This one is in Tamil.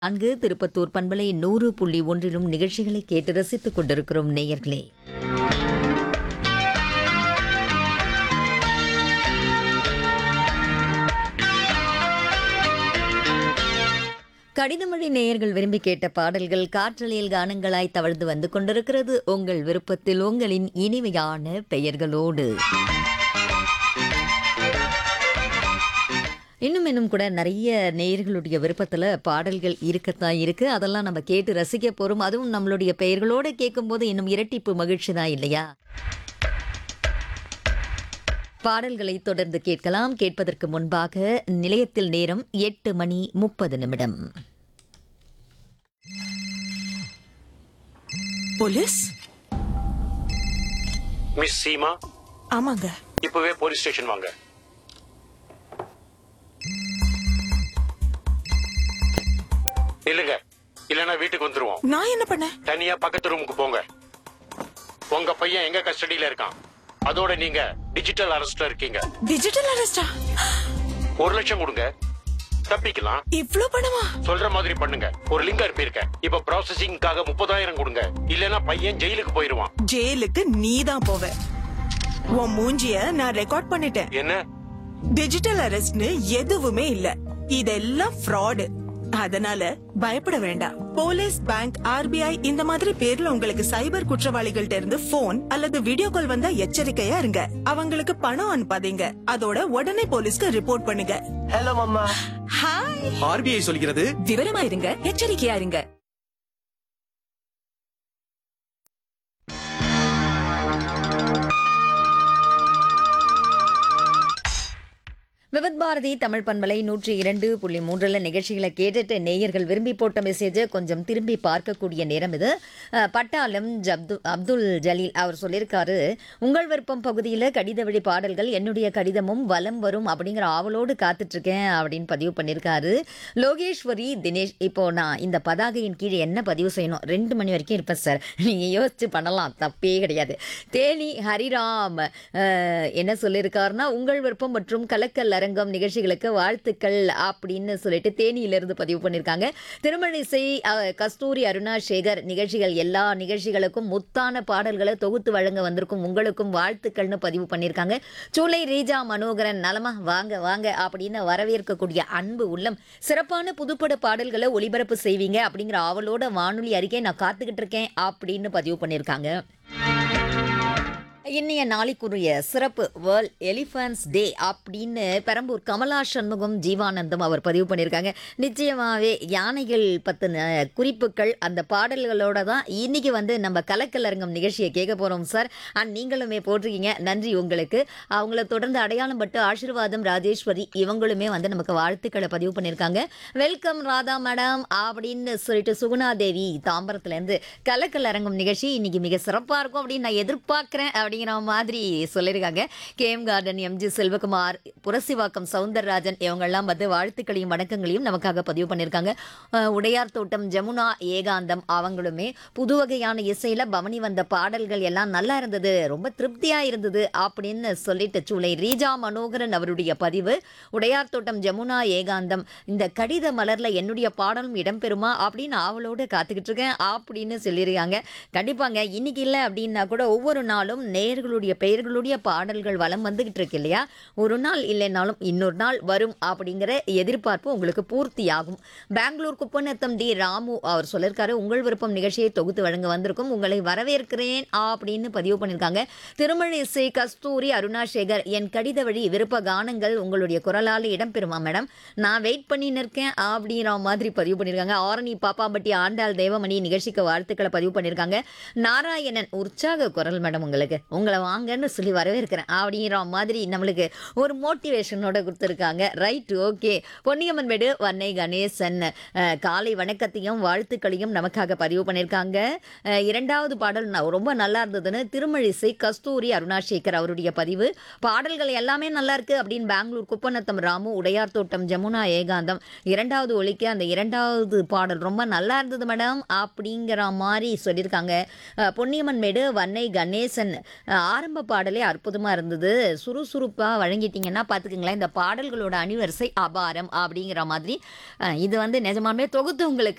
அங்கு திருப்பத்தூர் பண்பலை 100.1 நிகழ்ச்சிகளை கேட்டு ரசித்துக் கொண்டிருக்கிறோம் நேயர்களே. கடிதமொழி நேயர்கள் விரும்பி கேட்ட பாடல்கள் காற்றலையில் கானங்களாய் தவழ்ந்து வந்து கொண்டிருக்கிறது. உங்கள் விருப்பத்தில் உங்களின் இனிமையான பெயர்களோடு. இன்னும் கூட நிறைய நேயர்களுடைய விருப்பத்தில் பாடல்கள் இருக்கத்தான் இருக்கு. அதெல்லாம் நம்ம கேட்டு ரசிக்க போறோம். அதுவும் நம்மளுடைய பெயர்களோடு கேட்கும்போது இன்னும் இரட்டிப்பு மகிழ்ச்சி தான் இல்லையா? பாடல்களை தொடர்ந்து கேட்கலாம். கேட்பதற்கு முன்பாக நிலையத்தில் நேரம் 8:30. போலீஸ்? மிஸ் சீமா, ஆமாங்க. இப்பவே போலீஸ் ஸ்டேஷன் வாங்க. இல்லங்க, இல்லனா வீட்டுக்கு வந்துருவோம். நான் என்ன பண்ணேன்? தனியா பக்கத்து ரூமுக்கு போங்க. உங்க பையன் எங்க கஸ்டடியில இருக்கான். அதோட நீங்க டிஜிட்டல் அரெஸ்ட்ல இருக்கீங்க. டிஜிட்டல் அரெஸ்டா? 1 லட்சம் கொடுங்க, தப்பிக்கலாம். இவ்ளோ பணமா? சொல்ற மாதிரி பண்ணுங்க. ஒரு லிங்க் அனுப்பியிருக்கேன். இப்ப ப்ராசஸிங்காக 30,000 கொடுங்க. இல்லனா பையன் ஜெயிலுக்கு போயிருவான். ஜெயிலுக்கு நீ தான் போவ. உன் மூஞ்சிய நான் ரெக்கார்ட் பண்ணிட்டேன். என்ன? டிஜிட்டல் அரெஸ்ட்னு எதுவுமே இல்ல. இதெல்லாம் ஃப்ராடு. அதனால பயப்பட வேண்டாம். போலீஸ், பேங்க், ஆர்பிஐ இந்த மாதிரி பேர்ல உங்களுக்கு சைபர் குற்றவாளிகள்ட்ட இருந்து போன் அல்லது வீடியோ கால் வந்தா எச்சரிக்கையா இருங்க. அவங்களுக்கு பணம் அனுப்பாதீங்க. அதோட உடனே போலீஸ்க்கு ரிப்போர்ட் பண்ணுங்க. Hello mamma. ஹாய். ஆர்பிஐ சொல்கிறது விவரமா இருங்க, எச்சரிக்கையா இருங்க. விவத் பாரதி தமிழ் பண்பலை 102.3 நிகழ்ச்சிகளை கேட்டுட்டு நேயர்கள் விரும்பி போட்ட மெசேஜை கொஞ்சம் திரும்பி பார்க்கக்கூடிய நேரம் இது. பட்டாளம் அப்துல் ஜலீல் அவர் சொல்லியிருக்காரு, உங்கள் விருப்பம் பகுதியில் கடித வழி பாடல்கள் என்னுடைய கடிதமும் வலம் வரும் அப்படிங்கிற ஆவலோடு காத்துட்ருக்கேன் அப்படின்னு பதிவு பண்ணியிருக்காரு. லோகேஸ்வரி தினேஷ், இப்போ நான் இந்த பதாகையின் கீழே என்ன பதிவு செய்யணும்? 2 மணி வரைக்கும் இருப்பேன் சார், நீங்கள் யோசிச்சு பண்ணலாம், தப்பே கிடையாது. தேனி ஹரிராம் என்ன சொல்லியிருக்காருன்னா, உங்கள் விருப்பம் மற்றும் கலக்கல் அரங்கம் நிகழ்ச்சிகளுக்கு வாழ்த்துக்கள் அப்படின்னு சொல்லிட்டு தேனியிலிருந்து பதிவு பண்ணியிருக்காங்க. திருமழிசை கஸ்தூரி அருணா சேகர், நிகழ்ச்சிகள் எல்லா நிகழ்ச்சிகளுக்கும் முத்தான பாடல்களை தொகுத்து வழங்க வந்திருக்கும் உங்களுக்கும் வாழ்த்துக்கள்னு பதிவு பண்ணியிருக்காங்க. சூளை ரீஜா மனோகரன், நலமா வாங்க வாங்க அப்படின்னு வரவேற்கக்கூடிய அன்பு உள்ளம், சிறப்பான புதுப்பட பாடல்களை ஒளிபரப்பு செய்வீங்க அப்படிங்கிற ஆவலோட வானொலி அறிக்கை நான் காத்துக்கிட்டு இருக்கேன் அப்படின்னு பதிவு பண்ணியிருக்காங்க. இன்னைய நாளைக்குரிய சிறப்பு வேர்ல்ட் எலிஃபன்ட்ஸ் டே அப்படின்னு பெரம்பூர் கமலா சண்முகம் ஜீவானந்தம் அவர் பதிவு பண்ணியிருக்காங்க. நிச்சயமாகவே யானைகள் பற்றின குறிப்புகள் அந்த பாடல்களோட தான் இன்னைக்கு நம்ம கலக்கல் அரங்கம் நிகழ்ச்சியை கேட்க போகிறோம் சார். அண்ட் நீங்களுமே போட்டிருக்கீங்க, நன்றி உங்களுக்கு. அவங்கள தொடர்ந்து அடையாளம் பட்டு ஆசீர்வாதம் ராஜேஸ்வரி இவங்களுமே நமக்கு வாழ்த்துக்களை பதிவு பண்ணியிருக்காங்க. வெல்கம் ராதா மேடம் அப்படின்னு சொல்லிட்டு சுகுணாதேவி தாம்பரத்துலேருந்து கலக்கல் அரங்கம் நிகழ்ச்சி இன்னைக்கு மிக சிறப்பாக இருக்கும் அப்படின்னு நான் எதிர்பார்க்குறேன் அப்படிங்கிற மாதிரி சொல்லியிருக்காங்க. KM garden MG Selvakumar, Purasawalkam Soundararajan இவங்கெல்லாம் வாழ்த்துக்களையும் வணக்கங்களையும் நமக்காக பதிவு பண்ணியிருக்காங்க. உடையார் தோட்டம் ஜமுனா ஏகாந்தம் அவங்களுமே புது வகையான இசையில் பவனி வந்த பாடல்கள் எல்லாம் நல்லா இருந்தது, ரொம்ப திருப்தியாக இருந்தது அப்படின்னு சொல்லிட்டு சூளை ரீஜா மனோகரன் அவருடைய பதிவு. உடையார் தோட்டம் ஜமுனா ஏகாந்தம், இந்த கடித மலரில் என்னுடைய பாடலும் இடம்பெறுமா அப்படின்னு ஆவலோடு காத்துக்கிட்டு இருக்கேன் அப்படின்னு சொல்லியிருக்காங்க. கண்டிப்பாங்க, இன்னைக்கு இல்லை அப்படின்னா கூட ஒவ்வொரு நாளும் நேயர்களுடைய பெயர்களுடைய பாடல்கள் வலம் வந்துகிட்டு இருக்கு இல்லையா? ஒரு நாள் இல்லைனாலும் இன்னொரு நாள் வரும் அப்படிங்கிற எதிர்பார்ப்பு உங்களுக்கு பூர்த்தியாகும். பெங்களூர் குப்பநத்தம் டி ராமு அவர் சொல்லியிருக்காரு, உங்கள் விருப்பம் நிகழ்ச்சியை தொகுத்து வழங்க வந்திருக்கும், உங்களை வரவேற்கிறேன் அப்படின்னு பதிவு பண்ணியிருக்காங்க. திருமழிசை கஸ்தூரி அருணா சேகர், என் கடித வழி விருப்ப கானங்கள் உங்களுடைய குரலால் இடம்பெறுமா மேடம், நான் வெயிட் பண்ணி நிற்கேன் அப்படிங்கிற மாதிரி பதிவு பண்ணியிருக்காங்க. ஆரணி பாப்பாம்பட்டி ஆண்டாள் தேவமணி நிகழ்ச்சிக்கு வாழ்த்துக்களை பதிவு பண்ணியிருக்காங்க. நாராயணன், உற்சாக குரல் மேடம், உங்களை வாங்கன்னு சொல்லி வரவேற்கிறேன் அப்படிங்கிற மாதிரி நம்மளுக்கு ஒரு மோட்டிவேஷனோட கொடுத்துருக்காங்க. Right, okay. பொன்னியம்மன் வீடு வன்னை கணேசன் காலை வணக்கத்தையும் வாழ்த்துக்களையும் நமக்காக பதிவு பண்ணியிருக்காங்க. 2வது பாடல் ரொம்ப நல்லா இருந்ததுன்னு திருமழிசை கஸ்தூரி அருணாசேகர் அவருடைய பதிவு. பாடல்கள் எல்லாமே நல்லா இருக்கு அப்படின்னு பெங்களூர் குப்பநத்தம் ராமு, உடையார் தோட்டம் ஜமுனா ஏகாந்தம் 2வது ஒலிக்க அந்த 2வது பாடல் ரொம்ப நல்லா இருந்தது மேடம் அப்படிங்கிற மாதிரி சொல்லியிருக்காங்க. பொன்னியம்மன் மேடு வன்னை கணேசன், ஆரம்ப பாடலே அற்புதமாக இருந்தது, சுறுசுறுப்பாக வழங்கிட்டீங்கன்னா பார்த்துக்குங்களேன், இந்த பாடல்களோட அணிவரிசை அபாரம் அப்படிங்கிற மாதிரி. இது நிஜமாமே தொகுத்து உங்களுக்கு